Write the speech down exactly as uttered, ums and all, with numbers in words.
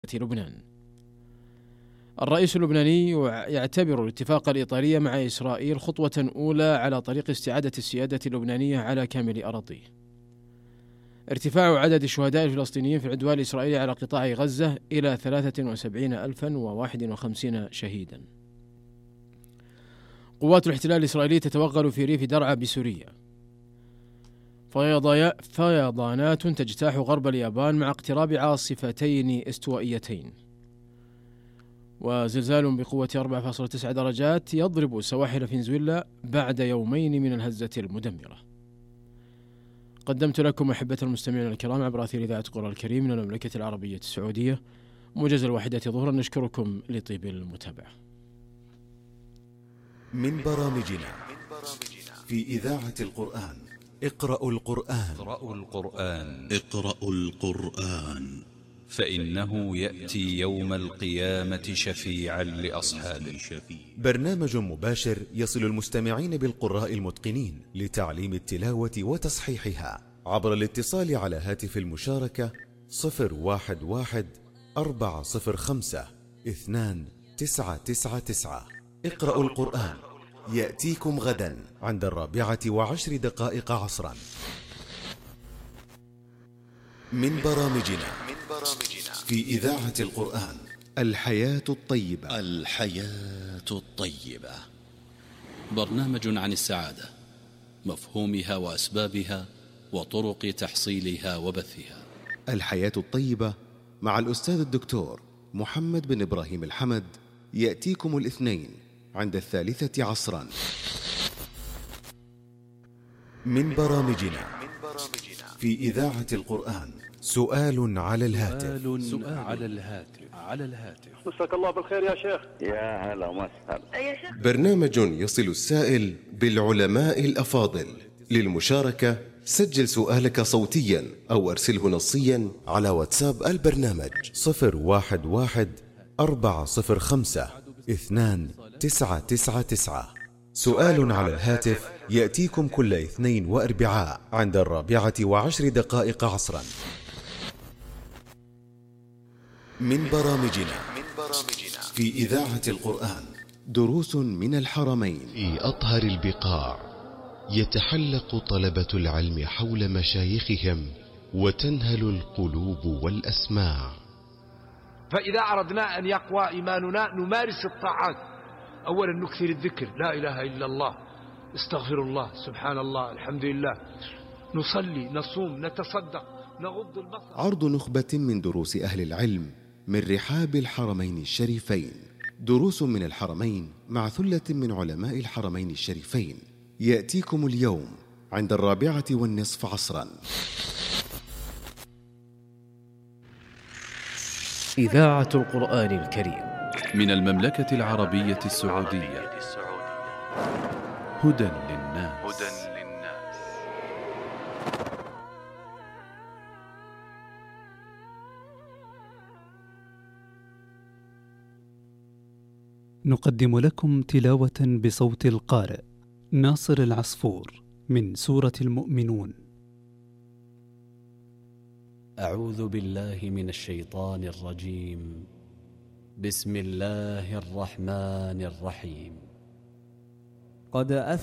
لبنان. الرئيس اللبناني يعتبر الاتفاق الإطاري مع إسرائيل خطوة أولى على طريق استعادة السيادة اللبنانية على كامل أراضيه. ارتفاع عدد الشهداء الفلسطينيين في العدوان الإسرائيلي على قطاع غزة إلى ثلاثة وسبعين ألفا وواحد وخمسين شهيدا. قوات الاحتلال الإسرائيلي تتوغل في ريف درعا بسوريا. فيضانات تجتاح غرب اليابان مع اقتراب عاصفتين استوائيتين. وزلزال بقوة أربعة فاصلة تسعة درجات يضرب سواحل فنزويلا بعد يومين من الهزة المدمرة. قدمت لكم أحبة المستمعين الكرام عبر أثير إذاعة القرآن الكريم من المملكة العربية السعودية موجز الواحدة ظهرا. نشكركم لطيب المتابعة. من برامجنا في إذاعة القرآن اقرأوا القرآن اقرأوا القرآن اقرأوا القرآن فإنه يأتي يوم القيامة شفيعا لأصحابه. برنامج مباشر يصل المستمعين بالقراء المتقنين لتعليم التلاوة وتصحيحها عبر الاتصال على هاتف المشاركة صفر واحد واحد أربعة صفر خمسة اثنان تسعة تسعة تسعة. اقرأوا القرآن يأتيكم غدا عند الرابعة وعشر دقائق عصرا. من برامجنا في إذاعة القرآن الحياة الطيبة. الحياة الطيبة برنامج عن السعادة، مفهومها وأسبابها وطرق تحصيلها وبثها. الحياة الطيبة مع الأستاذ الدكتور محمد بن إبراهيم الحمد يأتيكم الاثنين عند الثالثة عصرا. من برامجنا في إذاعة القرآن سؤال على الهاتف. سؤال على الهاتف على الهاتف مساك الله بالخير يا شيخ. يا هلا وسهلا يا شيخ. برنامج يصل السائل بالعلماء الأفاضل. للمشاركة سجل سؤالك صوتيا أو أرسله نصيا على واتساب البرنامج صفر واحد واحد أربعة صفر خمسة اثنان تسعة تسعة تسعة. سؤال على الهاتف يأتيكم كل اثنين وأربعاء عند الرابعة وعشر دقائق عصرا. من برامجنا في إذاعة القرآن دروس من الحرمين. في أطهر البقاع يتحلق طلبة العلم حول مشايخهم وتنهل القلوب والأسماع. فإذا أردنا أن يقوى إيماننا نمارس الطاعات. أولا نكثر الذكر، لا إله إلا الله، استغفر الله، سبحان الله، الحمد لله، نصلي، نصوم، نتصدق، نغض البصر. عرض نخبة من دروس أهل العلم من رحاب الحرمين الشريفين. دروس من الحرمين مع ثلة من علماء الحرمين الشريفين يأتيكم اليوم عند الرابعة والنصف عصرا. إذاعة القرآن الكريم من المملكة العربية السعودية. هدى للناس. نقدم لكم تلاوة بصوت القارئ ناصر العصفور من سورة المؤمنون. أعوذ بالله من الشيطان الرجيم. بسم الله الرحمن الرحيم. قد